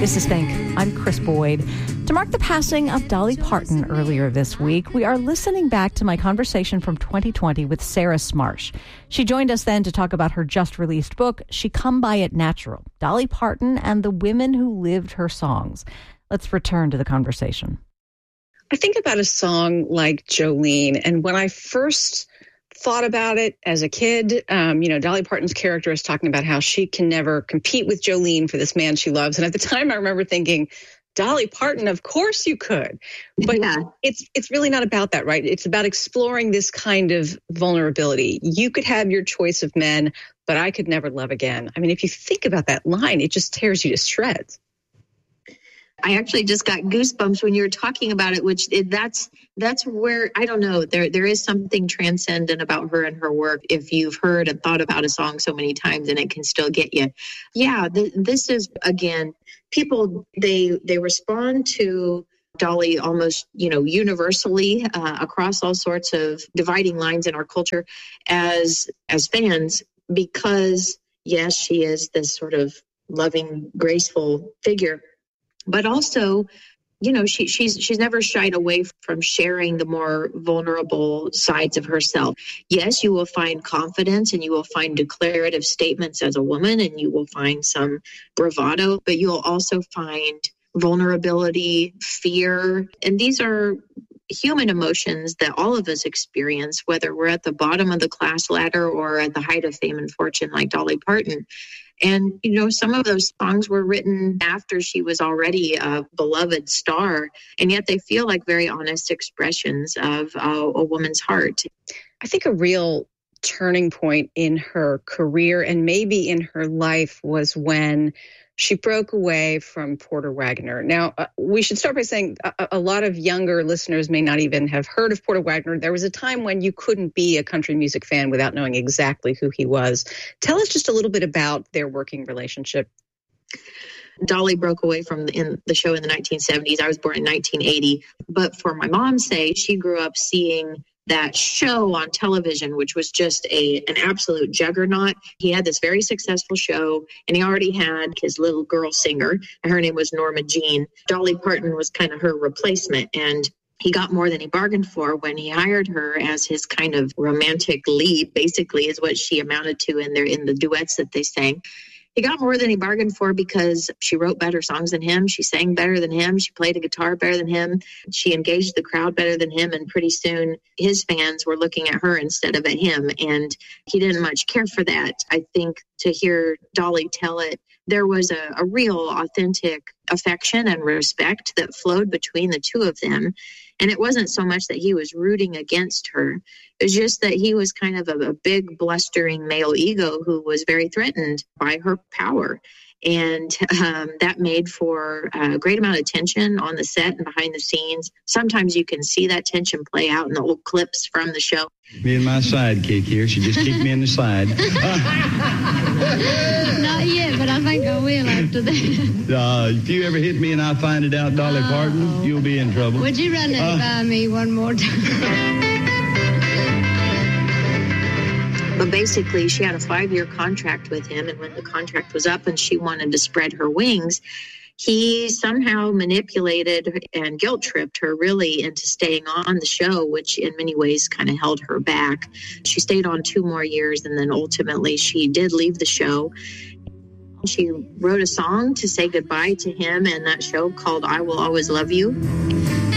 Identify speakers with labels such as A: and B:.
A: This is Think. I'm Chris Boyd. To mark the passing of Dolly Parton earlier this week, we are listening back to my conversation from 2020 with Sarah Smarsh. She joined us then to talk about her just-released book, She Come By It Natural, Dolly Parton and the Women Who Lived Her Songs. Let's return to the conversation.
B: I think about a song like Jolene, and when I first thought about it as a kid, Dolly Parton's character is talking about how she can never compete with Jolene for this man she loves. And at the time, I remember thinking, Dolly Parton, of course you could. But it's really not about that, right? It's about exploring this kind of vulnerability. You could have your choice of men, but I could never love again. I mean, if you think about that line, it just tears you to shreds.
C: I actually just got goosebumps when you were talking about it, that's where, I don't know, there is something transcendent about her and her work. If you've heard and thought about a song so many times and it can still get you. Yeah, this is, again, people, they respond to Dolly almost, universally across all sorts of dividing lines in our culture as fans, because yes, she is this sort of loving, graceful figure. But also, she's never shied away from sharing the more vulnerable sides of herself. Yes, you will find confidence and you will find declarative statements as a woman, and you will find some bravado, but you'll also find vulnerability, fear. And these are human emotions that all of us experience, whether we're at the bottom of the class ladder or at the height of fame and fortune like Dolly Parton. And, some of those songs were written after she was already a beloved star, and yet they feel like very honest expressions of a woman's heart.
B: I think a real turning point in her career and maybe in her life was when she broke away from Porter Wagoner. Now, we should start by saying a lot of younger listeners may not even have heard of Porter Wagoner. There was a time when you couldn't be a country music fan without knowing exactly who he was. Tell us just a little bit about their working relationship.
C: Dolly broke away from the show in the 1970s. I was born in 1980. But for my mom's sake, she grew up seeing that show on television, which was just an absolute juggernaut. He had this very successful show, and he already had his little girl singer, and her name was Norma Jean. Dolly Parton was kind of her replacement, and he got more than he bargained for when he hired her as his kind of romantic lead, basically, is what she amounted to in the duets that they sang. He got more than he bargained for because she wrote better songs than him. She sang better than him. She played a guitar better than him. She engaged the crowd better than him. And pretty soon his fans were looking at her instead of at him. And he didn't much care for that. I think to hear Dolly tell it, there was a real authentic affection and respect that flowed between the two of them. And it wasn't so much that he was rooting against her. It was just that he was kind of a big, blustering male ego who was very threatened by her power. And that made for a great amount of tension on the set and behind the scenes. Sometimes you can see that tension play out in the old clips from the show.
D: Me and my sidekick here. She just kicked me in the side.
E: Not yet, but I think I will after that.
D: If you ever hit me and I find it out, Dolly Parton, you'll be in trouble.
E: Would you run it by me one more time?
C: But basically, she had a 5-year contract with him, and when the contract was up and she wanted to spread her wings, he somehow manipulated and guilt-tripped her really into staying on the show, which in many ways kind of held her back. She stayed on 2 more years, and then ultimately she did leave the show. She wrote a song to say goodbye to him in that show called I Will Always Love You.